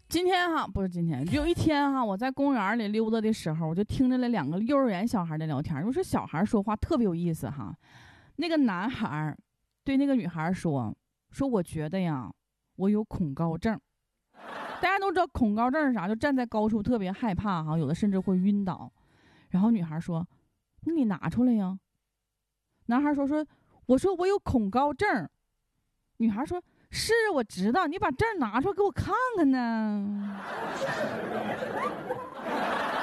今天哈，不是今天，有一天哈，我在公园里溜达的时候，我就听着了2个幼儿园小孩的聊天。我说小孩说话特别有意思哈。那个男孩对那个女孩说我觉得呀，我有恐高症。大家都知道恐高症是啥，就站在高处特别害怕哈，有的甚至会晕倒。然后女孩说：“那你拿出来呀。”男孩说：“我说我有恐高症。”女孩说：“是，我知道，你把证拿出来给我看看呢。”